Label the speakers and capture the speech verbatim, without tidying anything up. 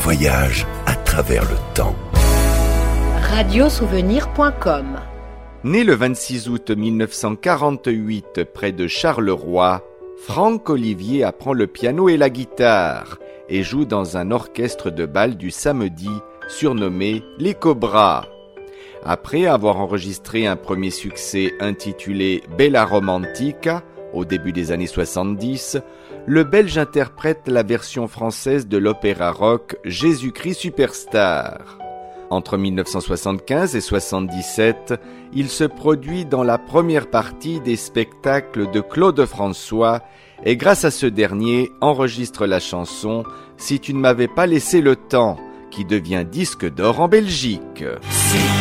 Speaker 1: voyage à travers le temps.
Speaker 2: radiosouvenir point com.
Speaker 3: Né le vingt-six août mille neuf cent quarante-huit près de Charleroi, Franck Olivier apprend le piano et la guitare et joue dans un orchestre de bal du samedi surnommé Les Cobras. Après avoir enregistré un premier succès intitulé Bella Romantica au début des années soixante-dix, le Belge interprète la version française de l'opéra rock Jésus-Christ Superstar. Entre mille neuf cent soixante-quinze et soixante-dix-sept, il se produit dans la première partie des spectacles de Claude François et grâce à ce dernier enregistre la chanson « Si tu ne m'avais pas laissé le temps » qui devient disque d'or en Belgique.